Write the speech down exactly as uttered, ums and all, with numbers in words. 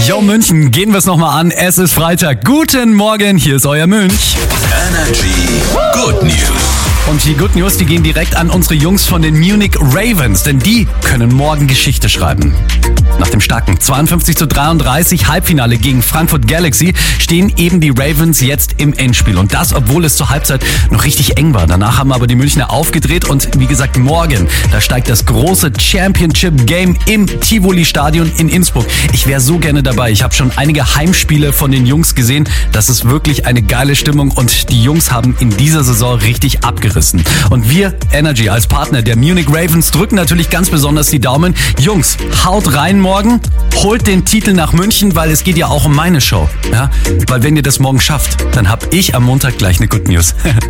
Yo München, gehen wir es nochmal an. Es ist Freitag. Guten Morgen, hier ist euer Münch. Energy Good News. Und die Good News, die gehen direkt an unsere Jungs von den Munich Ravens, denn die können morgen Geschichte schreiben. Nach dem starken zweiundfünfzig zu dreiunddreißig Halbfinale gegen Frankfurt Galaxy stehen eben die Ravens jetzt im Endspiel. Und das, obwohl es zur Halbzeit noch richtig eng war. Danach haben aber die Münchner aufgedreht und wie gesagt, morgen, da steigt das große Championship Game im Tivoli-Stadion in Innsbruck. Ich wäre so gerne dabei. Ich habe schon einige Heimspiele von den Jungs gesehen. Das ist wirklich eine geile Stimmung und die Jungs haben in dieser Saison richtig abgerissen. Und wir, Energy, als Partner der Munich Ravens, drücken natürlich ganz besonders die Daumen. Jungs, haut rein morgen, holt den Titel nach München, weil es geht ja auch um meine Show. Ja? Weil wenn ihr das morgen schafft, dann hab ich am Montag gleich eine Good News.